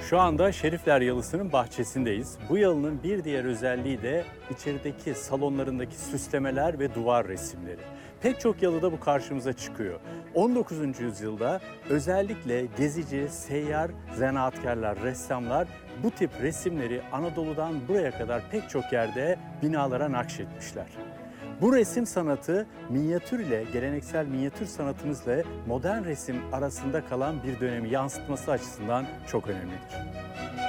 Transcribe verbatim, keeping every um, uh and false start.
Şu anda Şerifler Yalısı'nın bahçesindeyiz. Bu yalının bir diğer özelliği de içerideki salonlarındaki süslemeler ve duvar resimleri. Pek çok yalıda bu karşımıza çıkıyor. on dokuzuncu yüzyılda özellikle gezici, seyyar, zanaatkarlar, ressamlar bu tip resimleri Anadolu'dan buraya kadar pek çok yerde binalara nakşetmişler. Bu resim sanatı minyatür ile, geleneksel minyatür sanatımızla modern resim arasında kalan bir dönemi yansıtması açısından çok önemlidir.